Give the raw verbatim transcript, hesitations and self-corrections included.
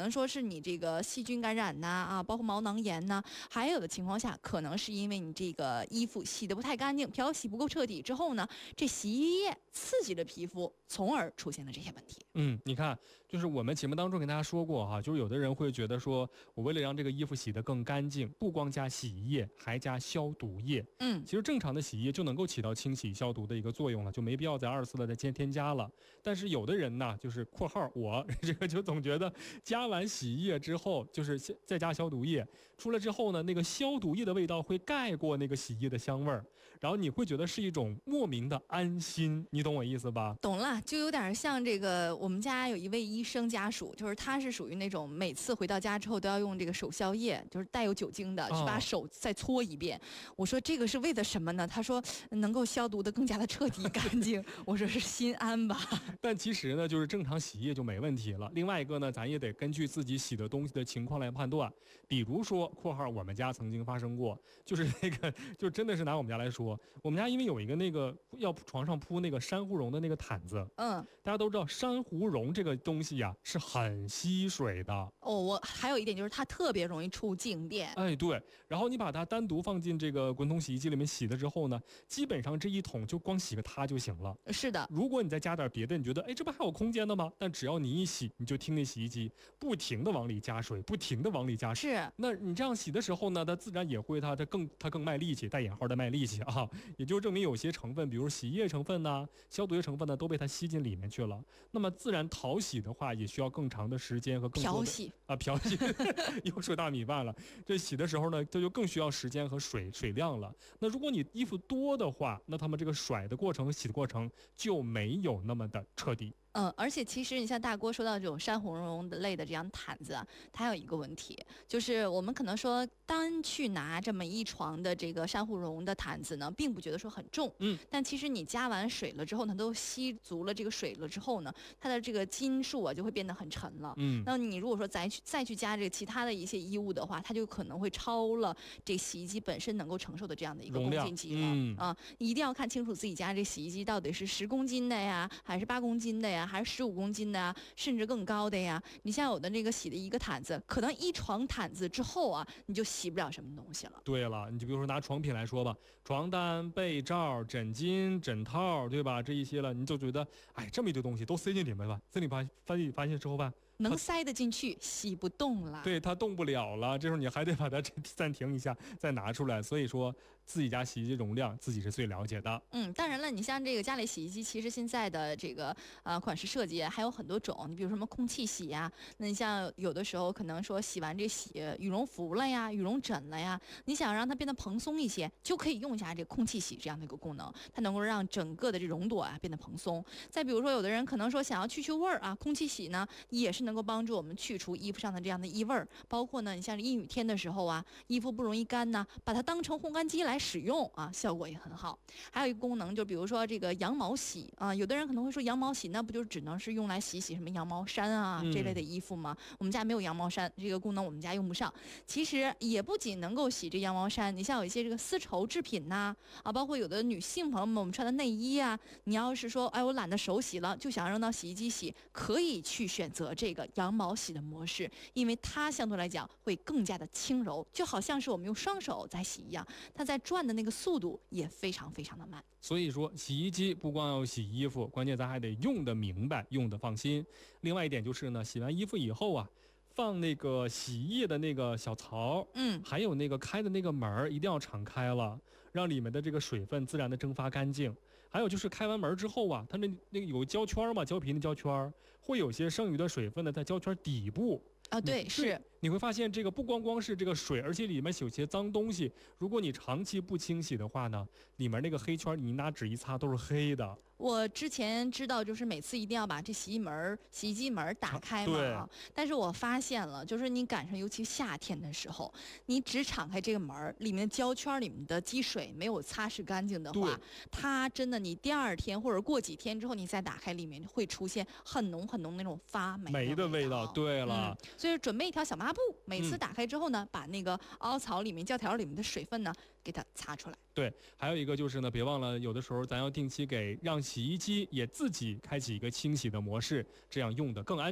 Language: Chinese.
能说是你这个细菌感染呐啊，包括毛囊炎呐，还有的情况下可能是因为你这个衣服洗得不太干净，漂洗不够彻底之后呢，这洗衣液刺激了皮肤，从而出现了这些问题。 嗯，你看，就是我们节目当中跟大家说过哈，就是有的人会觉得说，我为了让这个衣服洗得更干净，不光加洗衣液，还加消毒液。 嗯， 其实正常的洗衣液就能够起到清洗消毒的一个作用了，就没必要再二次的再添添加了。但是有的人呢，就是括号我这个就总觉得加完洗衣液之后，就是再加消毒液，出来之后呢，那个消毒液的味道会盖过那个洗衣液的香味儿，然后你会觉得是一种莫名的安心，你懂我意思吧？ 懂了，就有点像这个，我们家有一位医生家属，就是他是属于那种每次回到家之后都要用这个手消液，就是带有酒精的，去把手再搓一遍。哦、我说这个是为了什么呢？他说能够消毒的更加的彻底干净。我说是心安吧。 但其实呢，就是正常洗液就没问题了。另外一个呢，咱也得根据自己洗的东西的情况来判断。比如说（括号我们家曾经发生过），就是那个，就真的是拿我们家来说，我们家因为有一个那个要床上铺那个珊瑚绒的那个毯子， 嗯， 大家都知道珊瑚绒这个东西呀是很吸水的。 哦，我还有一点就是它特别容易出静电。 哎，对，然后你把它单独放进这个滚筒洗衣机里面洗了之后呢，基本上这一桶就光洗个它就行了。 是的， 如果你再加点别的，你觉得哎，这不还有空间的吗？但只要你一洗，你就听那洗衣机不停的往里加水，不停的往里加水。 是， 那你这样洗的时候呢，它自然也会它它更它更卖力气，带引号的卖力气啊，也就证明有些成分，比如洗衣液成分呐、消毒液成分呢，都被它吸进里面去了。那么自然淘洗的话，也需要更长的时间和更多的漂洗啊，漂洗又说大米饭了。这洗的时候呢，这就更需要时间和水水量了。那如果你衣服多的话，那他们这个甩的过程和洗的过程就没有那么的彻底。 嗯，而且其实你像大郭说到这种珊瑚绒的类的这样毯子啊，它有一个问题，就是我们可能说单去拿这么一床的这个珊瑚绒的毯子呢，并不觉得说很重， 嗯， 但其实你加完水了之后，它都吸足了这个水了之后呢，它的这个斤数啊就会变得很沉了。 嗯， 那你如果说再去再去加这个其他的一些衣物的话，它就可能会超了这洗衣机本身能够承受的这样的一个公斤级了。 嗯啊，你一定要看清楚自己家这洗衣机到底是十公斤的呀，还是八公斤的呀。还是十五公斤的呀，甚至更高的呀。你像有的那个洗的一个毯子，可能一床毯子之后啊，你就洗不了什么东西了。 对了，你就比如说拿床品来说吧，床单、被罩、枕巾、枕套，对吧？这一些了，你就觉得，哎，这么一堆东西都塞进里面吧，塞里发发现发现之后吧。 能塞得进去，洗不动了。 对，它动不了了，这时候你还得把它暂停一下，再拿出来。所以说，自己家洗衣机容量自己是最了解的。 嗯，当然了，你像这个家里洗衣机，其实现在的这个呃款式设计还有很多种。你比如什么空气洗呀，那你像有的时候可能说洗完这洗羽绒服了呀、羽绒枕了呀，你想让它变得蓬松一些，就可以用一下这个空气洗这样的一个功能，它能够让整个的这绒朵啊变得蓬松。再比如说，有的人可能说想要去去味儿啊，空气洗呢也是能够帮助我们去除衣服上的这样的异味儿，包括呢，你像阴雨天的时候啊，衣服不容易干呢，把它当成烘干机来使用啊，效果也很好。还有一个功能，就比如说这个羊毛洗啊，有的人可能会说羊毛洗那不就只能是用来洗洗什么羊毛衫啊、嗯、这类的衣服吗？我们家没有羊毛衫，这个功能我们家用不上。其实也不仅能够洗这羊毛衫，你像有一些这个丝绸制品呐 啊, 啊，包括有的女性朋友们我们穿的内衣啊，你要是说哎我懒得手洗了，就想扔到洗衣机洗，可以去选择这个羊毛洗的模式，因为它相对来讲会更加的轻柔，就好像是我们用双手在洗一样，它在转的那个速度也非常非常的慢。 所以说洗衣机不光要洗衣服，关键咱还得用得明白，用得放心。另外一点就是呢，洗完衣服以后啊，放那个洗衣液的那个小槽， 嗯， 还有那个开的那个门一定要敞开了，让里面的这个水分自然的蒸发干净。还有就是开完门之后啊，它那那个有胶圈嘛，胶皮的胶圈，会有些剩余的水分呢在胶圈底部。 啊，对，是你会发现这个不光光是这个水，而且里面有些脏东西。如果你长期不清洗的话呢，里面那个黑圈你拿纸一擦都是黑的。 我之前知道，就是每次一定要把这洗衣门、洗衣机门打开嘛。 对。 但是我发现了，就是你赶上尤其夏天的时候，你只敞开这个门，里面的胶圈里面的积水没有擦拭干净的话，它真的你第二天或者过几天之后你再打开，里面会出现很浓很浓那种发霉霉的味道。对了、 嗯，所以准备一条小抹布，每次打开之后呢，嗯、把那个凹槽里面、胶条里面的水分呢给它擦出来。 对，还有一个就是呢，别忘了，有的时候咱要定期给让洗衣机也自己开启一个清洗的模式，这样用的更安全。